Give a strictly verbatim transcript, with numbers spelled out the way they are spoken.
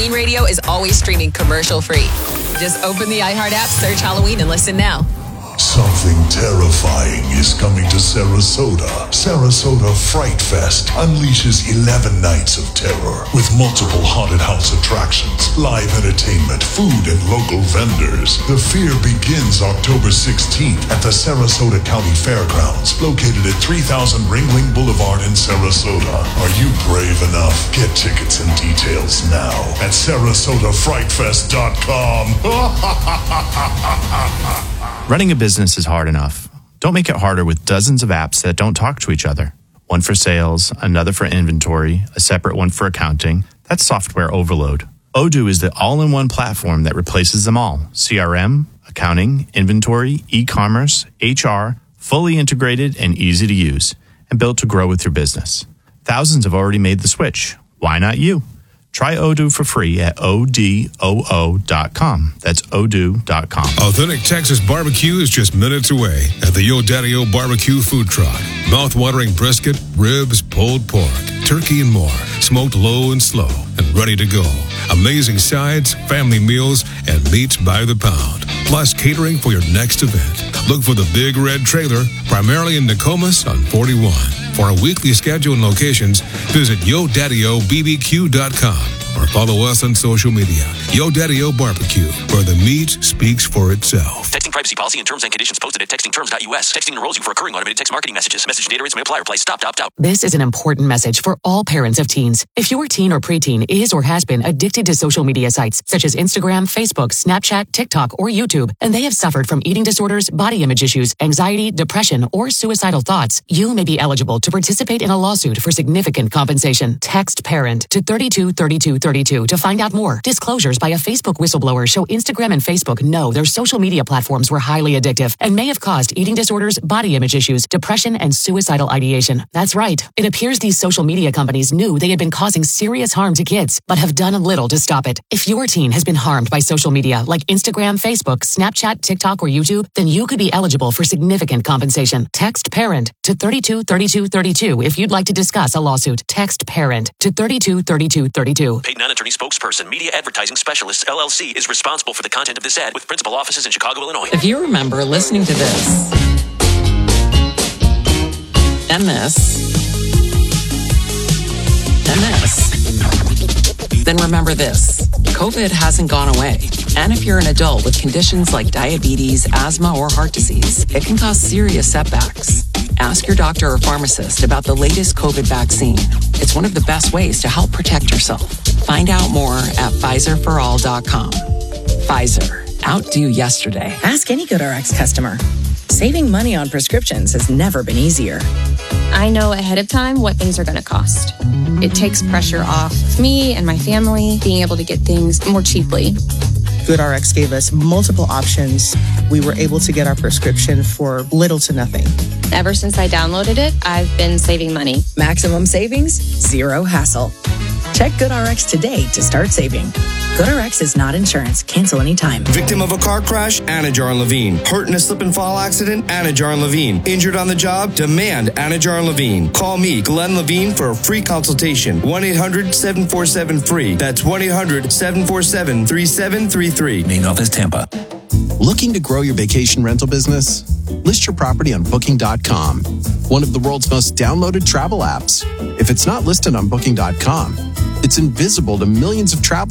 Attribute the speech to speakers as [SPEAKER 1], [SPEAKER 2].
[SPEAKER 1] Radio is always streaming commercial-free. Just open the iHeart app, search Halloween, and listen now.
[SPEAKER 2] Something terrifying is coming to Sarasota. Sarasota Fright Fest unleashes eleven nights of terror with multiple haunted house attractions, live entertainment, food, and local vendors. The fear begins October sixteenth at the Sarasota County Fairgrounds, located at three thousand Ringling Boulevard in Sarasota. Are you brave enough? Get tickets and details now at sarasota fright fest dot com.
[SPEAKER 3] Running a business is hard enough. Don't make it harder with dozens of apps that don't talk to each other. One for sales, another for inventory, a separate one for accounting. That's software overload. Odoo is the all-in-one platform that replaces them all. C R M, accounting, inventory, e-commerce, H R, fully integrated and easy to use, and built to grow with your business. Thousands have already made the switch. Why not you? Try Odoo for free at O D O O dot com. That's odoo dot com.
[SPEAKER 4] Authentic Texas barbecue is just minutes away at the Yo Daddy-O Barbecue Food Truck. Mouth-watering brisket, ribs, pulled pork, turkey, and more. Smoked low and slow and ready to go. Amazing sides, family meals, and meats by the pound. Plus catering for your next event. Look for the Big Red Trailer, primarily in Nokomis on forty-one. For our weekly schedule and locations, visit yo daddy o b b q dot com or follow us on social media. Yo Daddy-O Barbecue, where the meat speaks for itself.
[SPEAKER 5] Texting privacy policy and terms and conditions posted at texting terms dot u s. Texting enrolls you for recurring automated text marketing messages. Message data rates may apply. Reply stop to opt out.
[SPEAKER 6] This is an important message for all parents of teens. If your teen or preteen is or has been addicted to social media sites such as Instagram, Facebook, Snapchat, TikTok, or YouTube, and they have suffered from eating disorders, body image issues, anxiety, depression, or suicidal thoughts, you may be eligible to participate in a lawsuit for significant compensation. Text PARENT to thirty-two thirty-two thirty-two to find out more. Disclosures by a Facebook whistleblower show Instagram and Facebook know their social media platforms were highly addictive and may have caused eating disorders, body image issues, depression, and suicidal ideation. That's right. It appears these social media companies knew they had been causing serious harm to kids, but have done little to stop it. If your teen has been harmed by social media like Instagram, Facebook, Snapchat, TikTok, or YouTube, then you could be eligible for significant compensation. Text PARENT to thirty-two thirty-two thirty-two if you'd like to discuss a lawsuit. Text PARENT to thirty-two thirty-two thirty-two.
[SPEAKER 5] Paid non-attorney spokesperson, Media Advertising Specialists, L L C, is responsible for the content of this ad with principal offices in Chicago, Illinois.
[SPEAKER 7] If you remember listening to this and this and this, then remember this. COVID hasn't gone away. And if you're an adult with conditions like diabetes, asthma, or heart disease, it can cause serious setbacks. Ask your doctor or pharmacist about the latest COVID vaccine. It's one of the best ways to help protect yourself. Find out more at Pfizer for all dot com. Pfizer. Outdo yesterday.
[SPEAKER 8] Ask any GoodRx customer. Saving money on prescriptions has never been easier.
[SPEAKER 9] I know ahead of time what things are going to cost. It takes pressure off me and my family being able to get things more cheaply.
[SPEAKER 10] GoodRx gave us multiple options. We were able to get our prescription for little to nothing.
[SPEAKER 9] Ever since I downloaded it, I've been saving money.
[SPEAKER 8] Maximum savings, zero hassle. Check GoodRx today to start saving. GoodRx is not insurance. Cancel anytime.
[SPEAKER 11] Victim of a car crash? Anajar and Levine. Hurt in a slip and fall accident? Anajar and Levine. Injured on the job? Demand Anajar and Levine. Call me, Glenn Levine, for a free consultation. one eight hundred seven four seven free. That's one eight hundred seven four seven three seven three three.
[SPEAKER 12] Main office, Tampa. Looking to grow your vacation rental business? List your property on booking dot com, one of the world's most downloaded travel apps. If it's not listed on booking dot com, it's invisible to millions of travelers.